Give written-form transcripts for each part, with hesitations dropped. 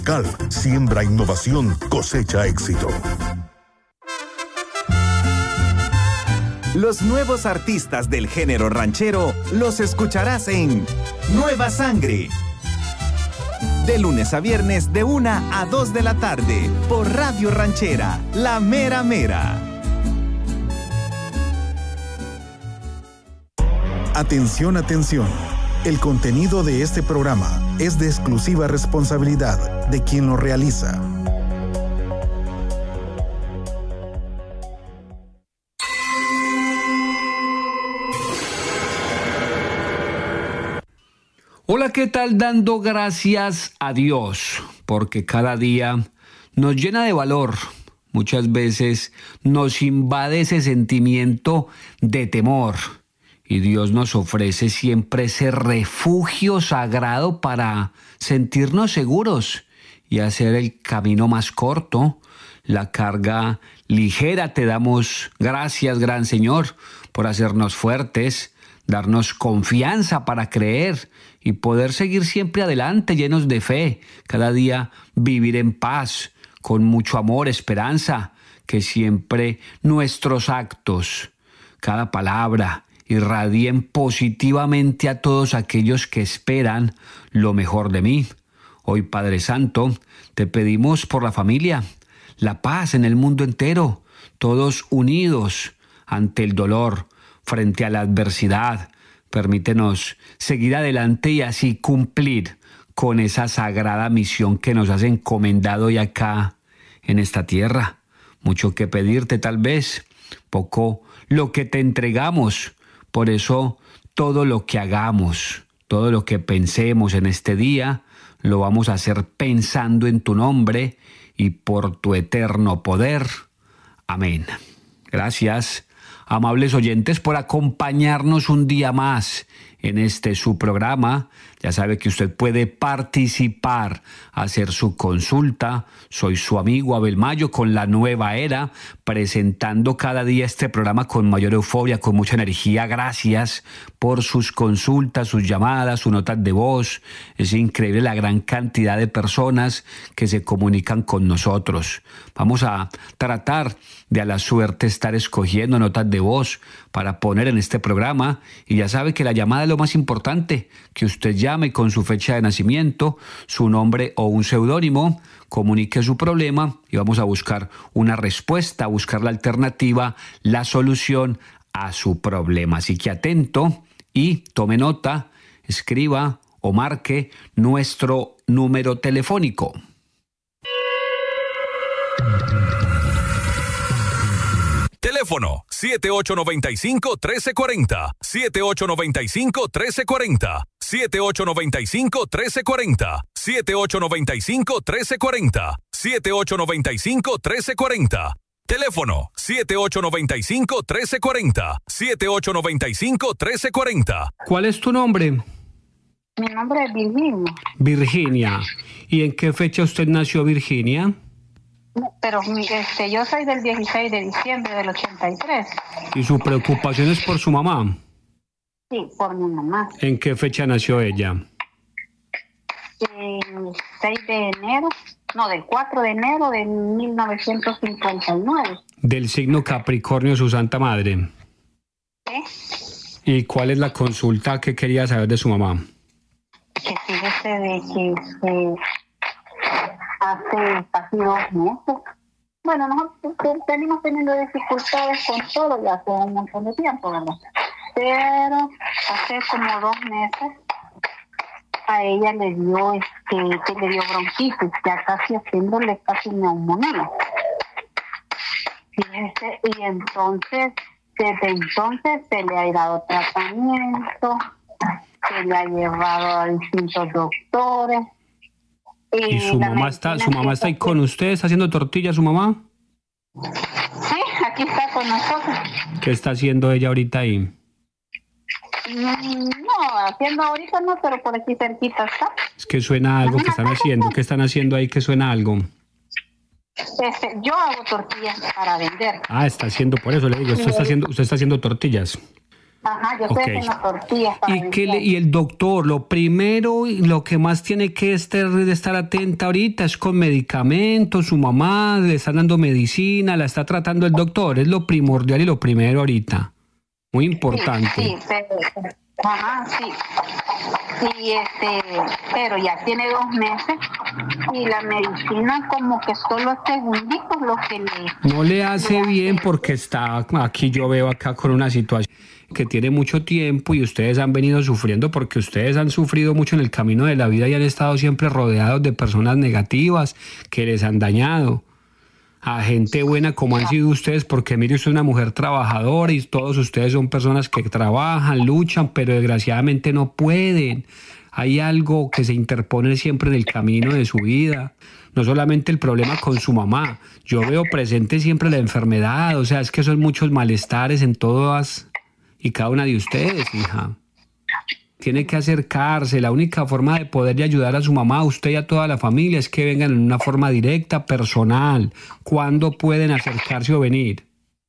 CALF siembra innovación, cosecha éxito. Los nuevos artistas del género ranchero los escucharás en Nueva Sangre. De lunes a viernes de 1 a 2 de la tarde por Radio Ranchera, La Mera Mera. Atención, atención. El contenido de este programa es de exclusiva responsabilidad de quien lo realiza. Hola, ¿qué tal? Dando gracias a Dios, porque cada día nos llena de valor. Muchas veces nos invade ese sentimiento de temor. Y Dios nos ofrece siempre ese refugio sagrado para sentirnos seguros y hacer el camino más corto, la carga ligera. Te damos gracias, gran Señor, por hacernos fuertes, darnos confianza para creer y poder seguir siempre adelante llenos de fe, cada día vivir en paz, con mucho amor, esperanza, que siempre nuestros actos, cada palabra, irradien positivamente a todos aquellos que esperan lo mejor de mí. Hoy, Padre Santo, te pedimos por la familia, la paz en el mundo entero, todos unidos ante el dolor, frente a la adversidad. Permítenos seguir adelante y así cumplir con esa sagrada misión que nos has encomendado hoy acá en esta tierra. Mucho que pedirte tal vez, poco lo que te entregamos. Por eso todo lo que hagamos, todo lo que pensemos en este día, lo vamos a hacer pensando en tu nombre y por tu eterno poder. Amén. Gracias, amables oyentes, por acompañarnos un día más en este su programa. Ya sabe que usted puede participar, hacer su consulta. Soy su amigo Abel Mayo con La Nueva Era, presentando cada día este programa con mayor euforia, con mucha energía. Gracias por sus consultas, sus llamadas, sus notas de voz. Es increíble la gran cantidad de personas que se comunican con nosotros. Vamos a tratar de a la suerte estar escogiendo notas de voz para poner en este programa. Y ya sabe que la llamada es lo más importante, que usted llame con su fecha de nacimiento, su nombre o un seudónimo, comunique su problema y vamos a buscar una respuesta, a buscar la alternativa, la solución a su problema. Así que atento y tome nota, escriba o marque nuestro número telefónico. Teléfono 7895-1340, 7895-1340, 7895-1340, 7895-1340, 7895-1340. Teléfono 7895-1340, 7895-1340. ¿Cuál es tu nombre? Mi nombre es Virginia. Virginia. ¿Y en qué fecha usted nació, Virginia? Pero yo soy del 16 de diciembre del 83. ¿Y su preocupación es por su mamá? Sí, por mi mamá. ¿En qué fecha nació ella? El 6 de enero, no, del 4 de enero de 1959. Del signo Capricornio, su santa madre. ¿Sí? ¿Y cuál es la consulta que quería saber de su mamá? Que fíjese de que hace casi 2 meses. Bueno, nosotros venimos teniendo dificultades con todo ya hace un montón de tiempo, ¿verdad? Pero hace como 2 meses a ella le dio que le dio bronquitis, ya casi haciéndole casi neumonía. Fíjese, y entonces, desde entonces se le ha dado tratamiento, se le ha llevado a distintos doctores. ¿Y su mamá está ahí con ustedes haciendo tortillas, su mamá? Sí, aquí está con nosotros. ¿Qué está haciendo ella ahorita ahí? No, haciendo ahorita no, pero por aquí cerquita está. Es que suena algo que están haciendo. ¿Qué están haciendo ahí que suena algo? Yo hago tortillas para vender. Ah, está haciendo, por eso le digo, usted está haciendo tortillas. Ajá, yo estoy haciendo tortillas. Y el doctor, lo primero, lo que más tiene que estar atenta ahorita es con medicamentos, su mamá le está dando medicina, la está tratando el doctor, es lo primordial y lo primero ahorita. Muy importante. Sí, pero ya tiene 2 meses y la medicina como que solo segunditos lo que le... No le hace bien porque está aquí, yo veo acá con una situación que tiene mucho tiempo y ustedes han venido sufriendo porque ustedes han sufrido mucho en el camino de la vida y han estado siempre rodeados de personas negativas que les han dañado. A gente buena como han sido ustedes, porque mire, usted es una mujer trabajadora y todos ustedes son personas que trabajan, luchan, pero desgraciadamente no pueden. Hay algo que se interpone siempre en el camino de su vida. No solamente el problema con su mamá, yo veo presente siempre la enfermedad, o sea, es que son muchos malestares en todas y cada una de ustedes, hija. Tiene que acercarse. La única forma de poderle ayudar a su mamá, a usted y a toda la familia, es que vengan en una forma directa, personal. ¿Cuándo pueden acercarse o venir?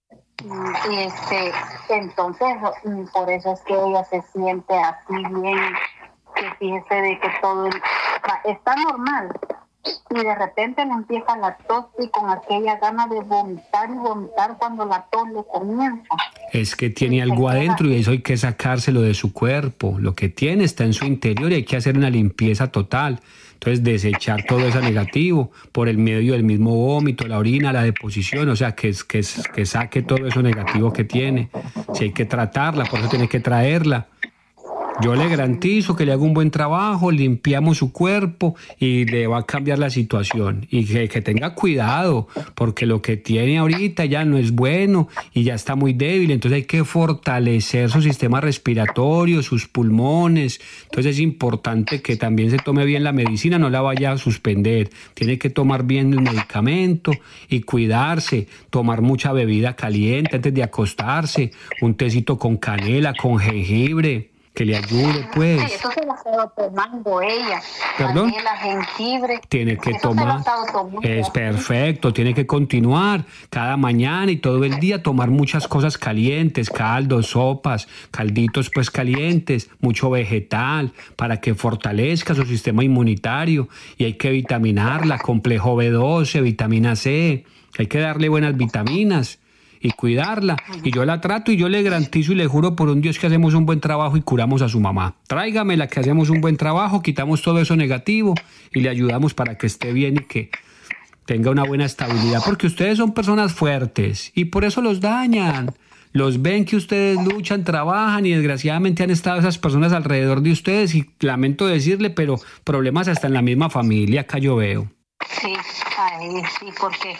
Entonces, por eso es que ella se siente así bien, que fíjese de que todo está normal. Y de repente le empieza la tos y con aquella gana de vomitar y vomitar cuando la tos le comienza. Es que tiene algo adentro y eso hay que sacárselo de su cuerpo. Lo que tiene está en su interior y hay que hacer una limpieza total. Entonces desechar todo eso negativo por el medio del mismo vómito, la orina, la deposición, o sea, que saque todo eso negativo que tiene. Si hay que tratarla, por eso tiene que traerla. Yo le garantizo que le hago un buen trabajo, limpiamos su cuerpo y le va a cambiar la situación. Y que tenga cuidado, porque lo que tiene ahorita ya no es bueno y ya está muy débil. Entonces hay que fortalecer su sistema respiratorio, sus pulmones. Entonces es importante que también se tome bien la medicina, no la vaya a suspender. Tiene que tomar bien el medicamento y cuidarse, tomar mucha bebida caliente antes de acostarse, un tecito con canela, con jengibre. Que le ayude, pues. Sí, eso se lo ha estado tomando ella. ¿Perdón? Canela, jengibre. Tiene que eso tomar. Se lo ha estado tomando. Es perfecto, tiene que continuar cada mañana y todo el día tomar muchas cosas calientes, caldos, sopas, calditos pues calientes, mucho vegetal, para que fortalezca su sistema inmunitario. Y hay que vitaminarla, complejo B12, vitamina C. Hay que darle buenas vitaminas y cuidarla, y yo la trato y yo le garantizo y le juro por un Dios que hacemos un buen trabajo y curamos a su mamá. Tráigamela, que hacemos un buen trabajo, quitamos todo eso negativo y le ayudamos para que esté bien y que tenga una buena estabilidad, porque ustedes son personas fuertes y por eso los dañan. Los ven que ustedes luchan, trabajan y desgraciadamente han estado esas personas alrededor de ustedes y lamento decirle, pero problemas hasta en la misma familia, acá yo veo. Sí, sí, porque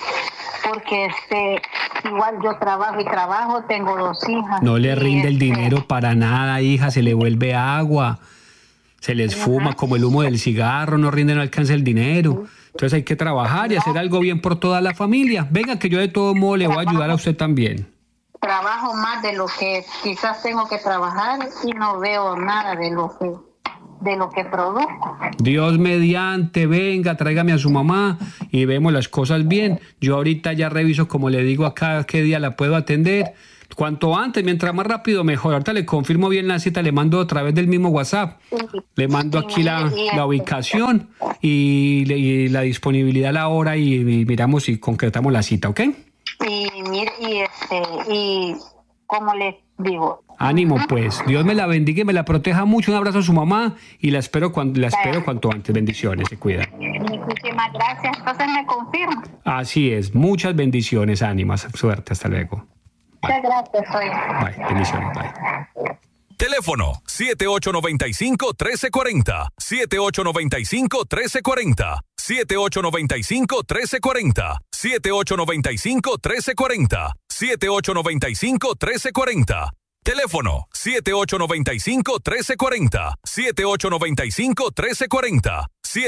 igual yo trabajo, tengo 2 hijas. No le rinde el dinero para nada, hija, se le vuelve agua, se les fuma como el humo del cigarro, no rinde, no alcanza el dinero. Entonces hay que trabajar y hacer algo bien por toda la familia. Venga, que yo de todo modo le voy a ayudar a usted también. Trabajo más de lo que quizás tengo que trabajar y no veo nada de lo que produzco. Dios mediante, venga, tráigame a su mamá y vemos las cosas bien. Yo ahorita ya reviso, como le digo acá, qué día la puedo atender. Cuanto antes, mientras más rápido, mejor. Ahorita le confirmo bien la cita, le mando a través del mismo WhatsApp. Le mando aquí la ubicación y la disponibilidad, la hora y miramos y concretamos la cita, ¿ok? Y como les digo. Ánimo, pues. Dios me la bendiga y me la proteja mucho. Un abrazo a su mamá y la espero cuanto antes. Bendiciones, se cuida. Muchísimas gracias. Entonces me confirma. Así es. Muchas bendiciones, ánimas. Suerte. Hasta luego. Muchas gracias. Bye. Bendiciones. Bye. Teléfono 7895-1340. 7895-1340. 7895-1340. 7895-1340. 7895-1340. Teléfono 7895-1340. 7895-1340.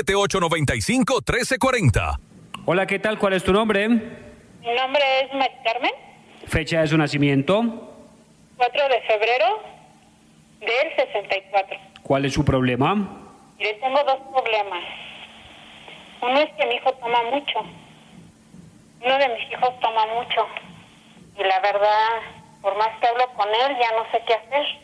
7895-1340. Hola, ¿qué tal? ¿Cuál es tu nombre? Mi nombre es Mari Carmen. Fecha de su nacimiento. 4 de febrero del 64. ¿Cuál es su problema? Yo tengo 2 problemas. Uno es que mi hijo toma mucho. Uno de mis hijos toma mucho. Y la verdad, por más que hablo con él, ya no sé qué hacer.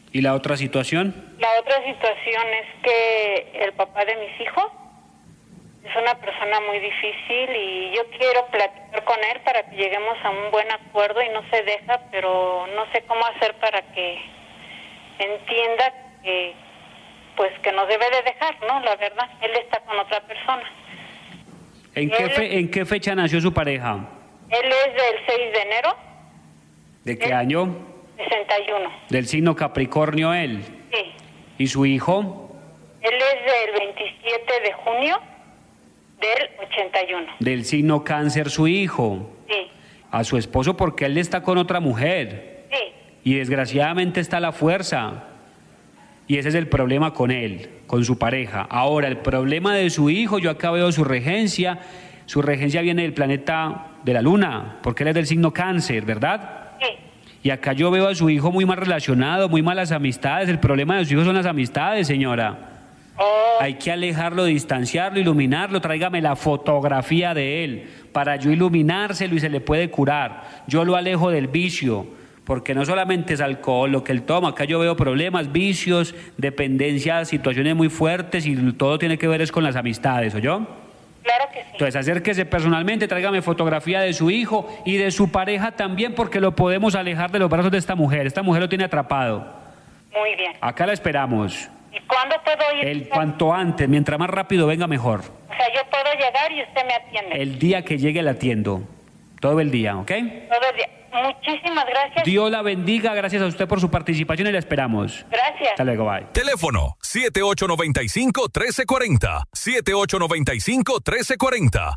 ¿Y la otra situación? La otra situación es que el papá de mis hijos es una persona muy difícil y yo quiero platicar con él para que lleguemos a un buen acuerdo y no se deja, pero no sé cómo hacer para que entienda que pues que nos debe de dejar, ¿no? La verdad, él está con otra persona. ¿En qué fecha nació su pareja? Él es del 6 de enero. ¿De qué año? 61. ¿Del signo Capricornio él? Sí. ¿Y su hijo? Él es del 27 de junio del 81. ¿Del signo Cáncer su hijo? Sí. A su esposo porque él está con otra mujer. Sí. Y desgraciadamente está a la fuerza. Y ese es el problema con él, con su pareja. Ahora, el problema de su hijo, yo acá veo su regencia. Su regencia viene del planeta de la luna, porque él es del signo Cáncer, ¿verdad? Sí. Y acá yo veo a su hijo muy mal relacionado, muy malas amistades. El problema de su hijo son las amistades, señora. Oh. Hay que alejarlo, distanciarlo, iluminarlo. Tráigame la fotografía de él para yo iluminárselo y se le puede curar. Yo lo alejo del vicio, porque no solamente es alcohol lo que él toma. Acá yo veo problemas, vicios, dependencias, situaciones muy fuertes y todo tiene que ver es con las amistades, ¿oyó? Claro que sí. Entonces acérquese personalmente, tráigame fotografía de su hijo y de su pareja también, porque lo podemos alejar de los brazos de esta mujer. Esta mujer lo tiene atrapado. Muy bien. Acá la esperamos. ¿Y cuándo puedo ir? El cuanto antes, mientras más rápido venga mejor. O sea, yo puedo llegar y usted me atiende. El día que llegue la atiendo. Todo el día, ¿ok? Todo el día. Muchísimas gracias. Dios la bendiga, gracias a usted por su participación y la esperamos. Gracias. Hasta luego, bye. Teléfono 7895-1340. 7895-1340.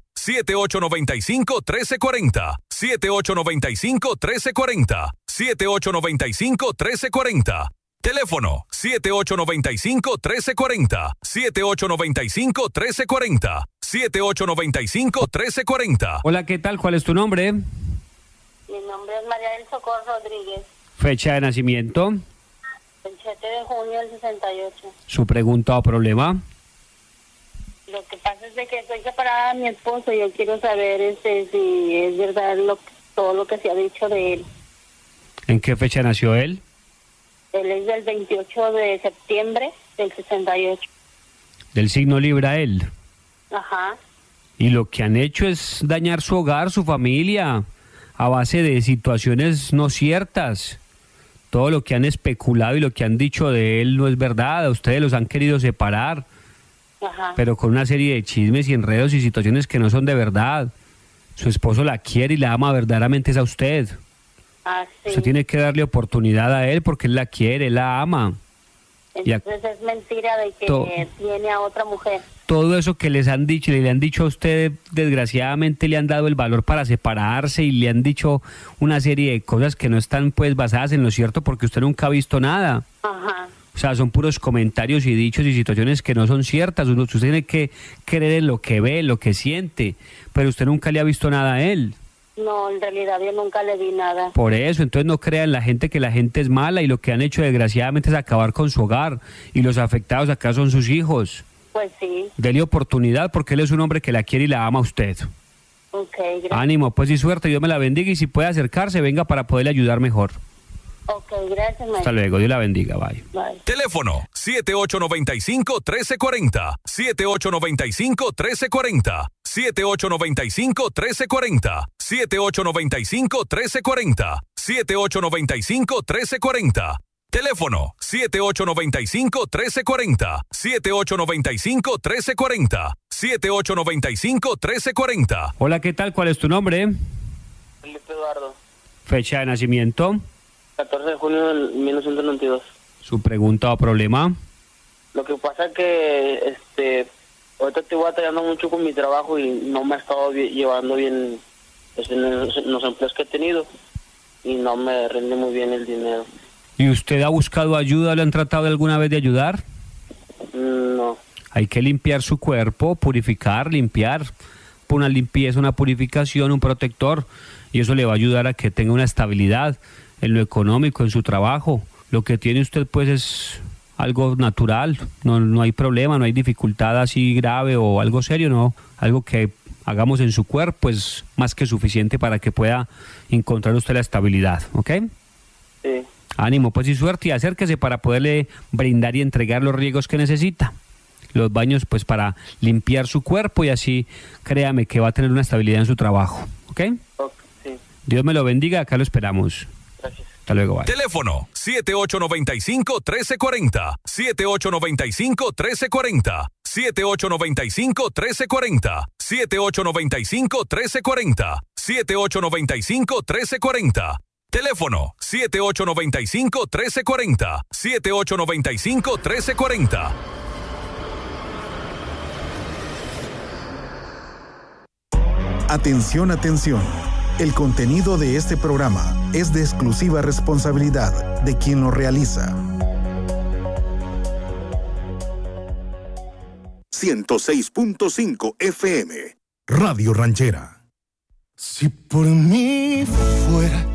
7895-1340. 7895-1340. 7895-1340. Teléfono 7895-1340. 7895-1340. 7895-1340. Hola, ¿qué tal? ¿Cuál es tu nombre? Mi nombre es María del Socorro Rodríguez, Fecha de nacimiento. el 7 de junio del 68. Su pregunta o problema. Lo que pasa es de que estoy separada de mi esposo y yo quiero saber si es verdad todo lo que se ha dicho de él. ¿En qué fecha nació él? Él es del 28 de septiembre del 68. Del signo Libra él. Ajá. Y lo que han hecho es dañar su hogar, su familia, a base de situaciones no ciertas. Todo lo que han especulado y lo que han dicho de él no es verdad. A ustedes los han querido separar, Ajá. pero con una serie de chismes y enredos y situaciones que no son de verdad. Su esposo la quiere y la ama verdaderamente es a usted. Ah, sí. Usted tiene que darle oportunidad a él porque él la quiere, él la ama. Entonces es mentira de que tiene a otra mujer. Todo eso que les han dicho y le han dicho a usted, desgraciadamente le han dado el valor para separarse y le han dicho una serie de cosas que no están pues basadas en lo cierto porque usted nunca ha visto nada. Ajá. O sea, son puros comentarios y dichos y situaciones que no son ciertas. Usted tiene que creer en lo que ve, lo que siente, pero usted nunca le ha visto nada a él. No, en realidad yo nunca le vi nada. Por eso, entonces no crea en la gente que la gente es mala y lo que han hecho desgraciadamente es acabar con su hogar y los afectados acá son sus hijos. Pues sí. Dele oportunidad porque él es un hombre que la quiere y la ama a usted. Ok, gracias. Ánimo, pues y suerte, Dios me la bendiga y si puede acercarse, venga para poderle ayudar mejor. Ok, gracias, María. Hasta luego, Dios la bendiga, bye. Bye. Teléfono 7895-1340. 7895-1340. 7895-1340. 7895-1340. 7895-1340. Teléfono 7895-1340. 7895-1340. 7895-1340. Hola, ¿qué tal? ¿Cuál es tu nombre? Felipe Eduardo, Fecha de nacimiento. 14 de junio del 1992. Su pregunta o problema. Lo que pasa es que ahorita estoy batallando mucho con mi trabajo y no me he estado llevando bien pues, en los empleos que he tenido y no me rinde muy bien el dinero. ¿Y usted ha buscado ayuda? ¿Lo han tratado alguna vez de ayudar? No. Hay que limpiar su cuerpo, purificar, limpiar. Una limpieza, una purificación, un protector. Y eso le va a ayudar a que tenga una estabilidad en lo económico, en su trabajo. Lo que tiene usted pues es algo natural. No hay problema, no hay dificultad así grave o algo serio, no. Algo que hagamos en su cuerpo es más que suficiente para que pueda encontrar usted la estabilidad, ¿ok? Sí. Ánimo, pues, y suerte, y acérquese para poderle brindar y entregar los riegos que necesita. Los baños, pues, para limpiar su cuerpo, y así, créame que va a tener una estabilidad en su trabajo. ¿Ok? Sí. Dios me lo bendiga, acá lo esperamos. Gracias. Hasta luego, bye. Teléfono 7895-1340. 7895-1340. 7895-1340. 7895-1340. 7895-1340. Teléfono 7895-1340. 7895-1340. Atención, atención. El contenido de este programa es de exclusiva responsabilidad de quien lo realiza. 106.5 FM, Radio Ranchera. Si por mí fuera